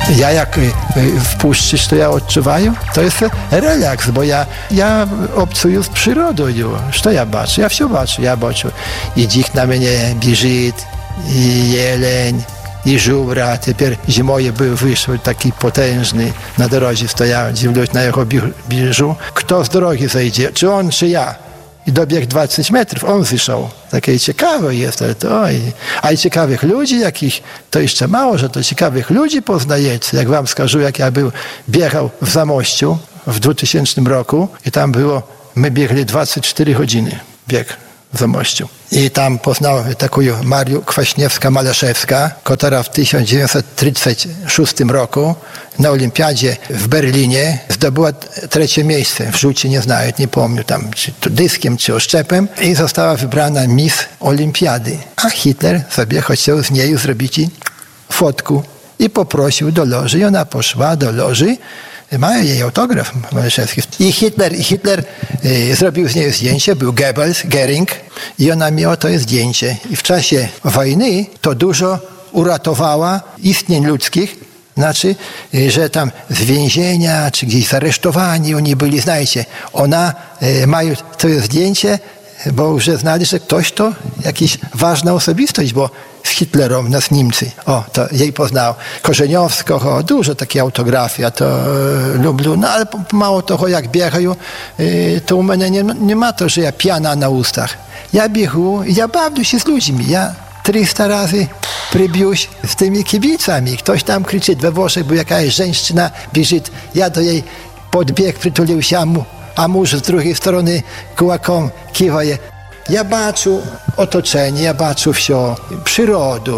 Ja jak w puszczy, to ja odczuwаю, to jest relaks, bo ja obcuję z przyrodą. Co ja baczę? Ja все baczę. Ja baczę i dzik na mnie bieży, i jeleń, i żubra. Teraz zimoje wyszły taki potężny, na drodze stoяł, dziwię na jego bieżu. Kto z drogi zejdzie? Czy on, czy ja? I dobiegł 20 metrów, on wyszedł. Takie ciekawe jest, a i ciekawych ludzi jakich, to jeszcze mało, że to ciekawych ludzi poznajecie. Jak wam skażę, jak ja biegał w Zamościu w 2000 roku i tam było, my biegli 24 godziny, bieg w Zamościu. I tam poznał taką Marię Kwaśniewska-Maleszewska, która w 1936 roku na olimpiadzie w Berlinie zdobyła 3. miejsce w rzucie, nie pomnę tam, czy to dyskiem, czy oszczepem i została wybrana Miss Olimpiady. A Hitler sobie chciał z niej zrobić fotku i poprosił do loży i ona poszła do loży. Mają jej autograf Maleszewski. I Hitler zrobił z niej zdjęcie, był Goebbels, Goering i ona miała to zdjęcie. I w czasie wojny to dużo uratowała istnień ludzkich, znaczy, że tam z więzienia, czy gdzieś zaresztowani oni byli, znajcie, ona mają to zdjęcie, bo już znali, że ktoś to jakiś ważna osobistość, bo z Hitlerem nas Niemcy. To jej poznał. Korzeniowskiego, dużo takie autografii, ja to lubię. No ale mało tego, jak biegają, to u mnie nie ma to, że ja piana na ustach. Ja biegł i ja bawię się z ludźmi. Ja 300 razy przybiłś z tymi kibicami. Ktoś tam krzyczy we Włoszech, bo jakaś żeńszczyna bieży. Ja do jej podbiegł, przytulił się, a mąż z drugiej strony kułaką kiwaje. Ja baczę otoczenie, ja baczę wsio, przyrodę,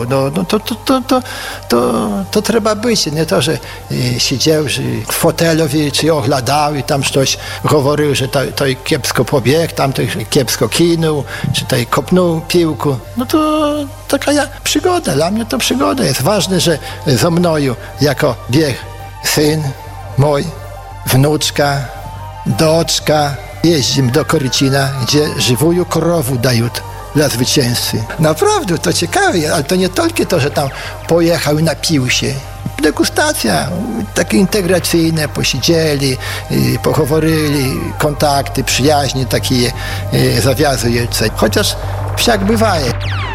to trzeba być, nie to, że siedział w fotelu, czy oglądał i tam coś mówił, że to kiepsko pobiegł, tam to kiepsko kinął, czy to kopnął piłkę. No to taka przygoda, dla mnie to przygoda jest. Ważne, że ze mną jako bieg syn mój, wnuczka, doczka, jeździmy do Korycina, gdzie żywую krowę dają dla zwycięzcy. Naprawdę, to ciekawe, ale to nie tylko to, że tam pojechał i napił się. Degustacja, takie integracyjne, posiedzieli, pochoworyli, kontakty, przyjaźnie takie zawiązujące. Chociaż wszak bywaje.